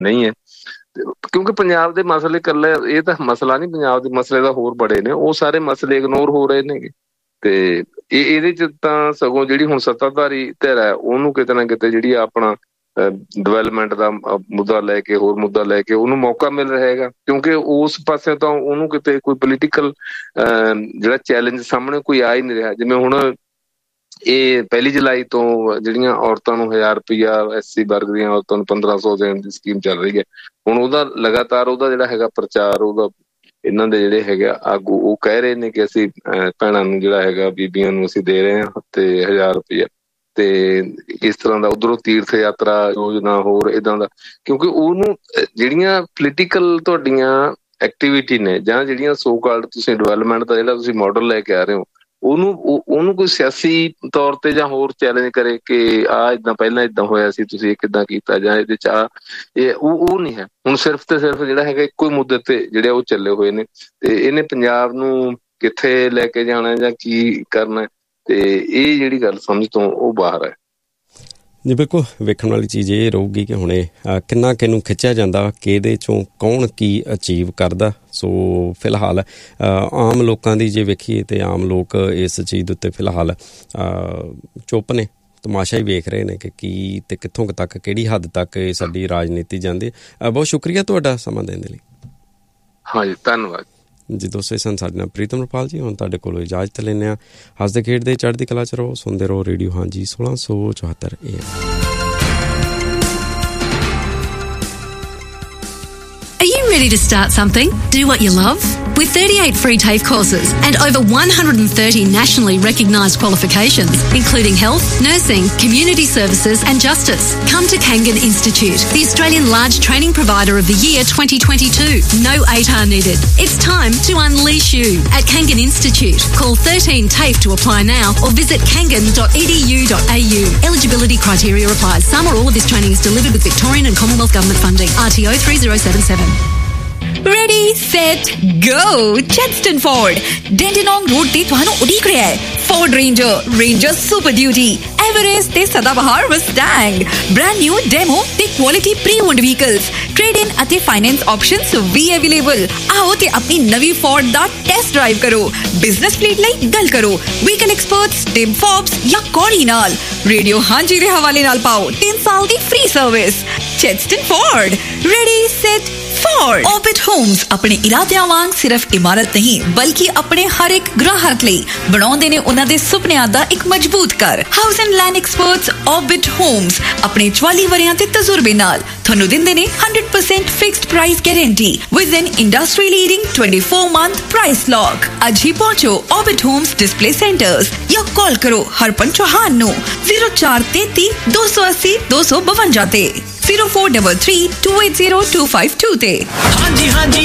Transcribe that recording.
ਨਹੀਂ ਹੈ। ਕਿਉਂਕਿ ਪੰਜਾਬ ਦੇ ਮਸਲੇ ਇਕੱਲੇ ਇਹ ਤਾਂ ਮਸਲਾ ਨਹੀਂ, ਪੰਜਾਬ ਦੇ ਮਸਲੇ ਤਾਂ ਹੋਰ ਬੜੇ ਨੇ, ਉਹ ਸਾਰੇ ਮਸਲੇ ਇਗਨੋਰ ਹੋ ਰਹੇ ਨੇਗੇ। ਤੇ ਇਹਦੇ 'ਚ ਤਾਂ ਸਗੋਂ ਜਿਹੜੀ ਹੁਣ ਸੱਤਾਧਾਰੀ ਧਿਰ ਹੈ ਉਹਨੂੰ ਕਿਤੇ ਨਾ ਕਿਤੇ ਜਿਹੜੀ ਆਪਣਾ ਡਿਵੈਲਪਮੈਂਟ ਦਾ ਮੁੱਦਾ ਲੈ ਕੇ, ਹੋਰ ਮੁੱਦਾ ਲੈ ਕੇ ਉਹਨੂੰ ਮੌਕਾ ਮਿਲ ਰਿਹਾ ਹੈਗਾ, ਕਿਉਂਕਿ ਉਸ ਪਾਸੇ ਤਾਂ ਉਹਨੂੰ ਕਿਤੇ ਕੋਈ ਪੋਲੀਟੀਕਲ ਜਿਹੜਾ ਚੈਲੰਜ ਸਾਹਮਣੇ ਕੋਈ ਆ ਹੀ ਨਹੀਂ ਰਿਹਾ। ਜਿਵੇਂ ਹੁਣ ਇਹ 1 ਜੁਲਾਈ ਤੋਂ ਜਿਹੜੀਆਂ ਔਰਤਾਂ ਨੂੰ 1000 ਰੁਪਈਆ SC ਵਰਗ ਦੀਆਂ ਔਰਤਾਂ ਨੂੰ 1500 ਦੇਣ ਦੀ ਸਕੀਮ ਚੱਲ ਰਹੀ ਹੈ। ਹੁਣ ਉਹਦਾ ਲਗਾਤਾਰ ਉਹਦਾ ਜਿਹੜਾ ਹੈਗਾ ਪ੍ਰਚਾਰ, ਉਹਦਾ ਇਹਨਾਂ ਦੇ ਜਿਹੜੇ ਹੈਗੇ ਆਗੂ ਉਹ ਕਹਿ ਰਹੇ ਨੇ ਕਿ ਅਸੀਂ ਭੈਣਾਂ ਨੂੰ ਜਿਹੜਾ ਹੈਗਾ, ਬੀਬੀਆਂ ਨੂੰ ਅਸੀਂ ਦੇ ਰਹੇ ਹਾਂ ਤੇ 1000 ਰੁਪਈਆ, ਤੇ ਇਸ ਤਰ੍ਹਾਂ ਦਾ ਉੱਧਰੋਂ ਤੀਰਥ ਯਾਤਰਾ ਯੋਜਨਾ ਹੋਰ ਇੱਦਾਂ ਦਾ। ਕਿਉਂਕਿ ਉਹਨੂੰ ਜਿਹੜੀਆਂ ਪੋਲੀਟੀਕਲ ਤੁਹਾਡੀਆਂ ਐਕਟੀਵਿਟੀ ਨੇ ਜਾਂ ਜਿਹੜੀਆਂ ਸੋ ਕਾਲਡ ਤੁਸੀਂ ਡਿਵੈਲਪਮੈਂਟ ਦਾ ਜਿਹੜਾ ਤੁਸੀਂ ਮਾਡਲ ਲੈ ਕੇ ਆ ਰਹੇ ਹੋ, ਉਹਨੂੰ ਕੋਈ ਸਿਆਸੀ ਤੌਰ ਤੇ ਜਾਂ ਹੋਰ ਚੈਲੰਜ ਕਰੇ ਕਿ ਆਹ ਇੱਦਾਂ ਪਹਿਲਾਂ ਇੱਦਾਂ ਹੋਇਆ ਸੀ, ਤੁਸੀਂ ਇਹ ਕਿੱਦਾਂ ਕੀਤਾ, ਜਾਂ ਇਹਦੇ 'ਚ ਉਹ ਨਹੀਂ ਹੈ। ਹੁਣ ਸਿਰਫ ਤੇ ਸਿਰਫ ਜਿਹੜਾ ਹੈਗਾ ਇੱਕੋ ਹੀ ਮੁੱਦੇ ਤੇ ਜਿਹੜੇ ਉਹ ਚੱਲੇ ਹੋਏ ਨੇ, ਤੇ ਇਹਨੇ ਪੰਜਾਬ ਨੂੰ ਕਿੱਥੇ ਲੈ ਕੇ ਜਾਣਾ ਜਾਂ ਕੀ ਕਰਨਾ, ਤੇ ਇਹ ਜਿਹੜੀ ਗੱਲ ਸਮਝ ਤੋਂ ਉਹ ਬਾਹਰ ਹੈ। ਜੀ ਬਿਲਕੁਲ, ਵੇਖਣ ਵਾਲੀ ਚੀਜ਼ ਇਹ ਰਹੂਗੀ ਕਿ ਹੁਣੇ ਕਿੰਨਾ ਕਿਹਨੂੰ ਖਿੱਚਿਆ ਜਾਂਦਾ, ਕਿ ਇਹਦੇ 'ਚੋਂ ਕੌਣ ਕੀ ਅਚੀਵ ਕਰਦਾ। ਸੋ ਫਿਲਹਾਲ ਆਮ ਲੋਕਾਂ ਦੀ ਜੇ ਵੇਖੀਏ ਤਾਂ ਆਮ ਲੋਕ ਇਸ ਚੀਜ਼ ਦੇ ਉੱਤੇ ਫਿਲਹਾਲ ਚੁੱਪ ਨੇ, ਤਮਾਸ਼ਾ ਹੀ ਵੇਖ ਰਹੇ ਨੇ ਕਿ ਕੀ ਅਤੇ ਕਿੱਥੋਂ ਤੱਕ, ਕਿਹੜੀ ਹੱਦ ਤੱਕ ਇਹ ਸਾਡੀ ਰਾਜਨੀਤੀ ਜਾਂਦੀ। ਬਹੁਤ ਸ਼ੁਕਰੀਆ ਤੁਹਾਡਾ ਸਮਾਂ ਦੇਣ ਦੇ ਲਈ। ਹਾਂਜੀ, ਧੰਨਵਾਦ ਜੀ। ਦੋਸਤੋ, ਸਨ ਸਾਡੇ ਨਾਲ ਪ੍ਰੀਤਮ ਰੁਪਾਲ ਜੀ। ਹੁਣ ਤੁਹਾਡੇ ਕੋਲੋਂ ਇਜਾਜ਼ਤ ਲੈਂਦੇ ਹਾਂ। ਹੱਸਦੇ ਖੇਡਦੇ ਚੜ੍ਹਦੀ ਕਲਾ 'ਚ ਰਹੋ, ਸੁਣਦੇ ਰਹੋ ਰੇਡੀਓ ਹਾਂਜੀ 1674 AM। Are you ready to start something? Do what you love? With 38 free TAFE courses and over 130 nationally recognised qualifications, including health, nursing, community services and justice, come to Kangan Institute, the Australian Large Training Provider of the Year 2022. No ATAR needed. It's time to unleash you at Kangan Institute. Call 13 TAFE to apply now or visit kangan.edu.au. Eligibility criteria applies. Some or all of this training is delivered with Victorian and Commonwealth Government funding. RTO 3077. Ready, set, go! Chadstone Ford, Dandenong Road ਤੇ ਤੁਹਾਨੂੰ ਉਡੀਕ ਰਿਹਾ ਹੈ। Ford Ranger, Ranger Super Duty, Everest ਤੇ ਸਦਾਬਹਾਰ Mustang, brand new demo ਤੇ quality pre-owned vehicles, trade-in ਅਤੇ finance options ਵੀ available। ਆਓ ਤੇ ਆਪਣੀ ਨਵੀਂ Ford ਦਾ ਟੈਸਟ ਡਰਾਈਵ ਕਰੋ। ਬਿਜ਼ਨਸ ਫਲੀਟ ਲਈ ਗੱਲ ਕਰੋ ਵਹੀਕਲ ਐਕਸਪਰਟਸ ਟਿਮ ਫੋਬਸ ਜਾਂ ਕੌਰੀ ਨਾਲ। ਰੇਡੀਓ ਹਾਂਜੀ ਦੇ ਹਵਾਲੇ ਨਾਲ ਪਾਓ 3 ਸਾਲ ਦੀ free service. Chadstone Ford, ready, set, Ford। Orbit Homes ਆਪਣੇ ਇਰਾਦਿਆਂ ਵਾਂਗ ਸਿਰਫ ਇਮਾਰਤ ਨਹੀਂ ਬਲਕਿ ਆਪਣੇ ਹਰ ਇੱਕ ਗ੍ਰਾਹਕ ਲਈ ਬਣਾਉਂਦੇ ਨੇ ਉਹਨਾਂ ਦੇ ਸੁਪਨਿਆਂ ਦਾ ਇੱਕ ਮਜ਼ਬੂਤ ਘਰ। House and land experts Orbit Homes ਆਪਣੇ 44 ਵਰ੍ਹਿਆਂ ਦੇ ਤਜਰਬੇ ਨਾਲ ਤੁਹਾਨੂੰ ਦਿੰਦੇ ਨੇ 100% fixed price guarantee with N industry leading 24-month price lock. ਅੱਜ ਹੀ ਪਹੁੰਚੋ Orbit Homes ਡਿਸਪਲੇ ਸੈਂਟਰਸ ਜਾਂ ਕਾਲ ਕਰੋ ਹਰਪਨ ਚੌਹਾਨ ਨੂੰ 0433 280 252 ਤੇ 0433 280 252 ਤੇ। ਹਾਂਜੀ ਹਾਂਜੀ।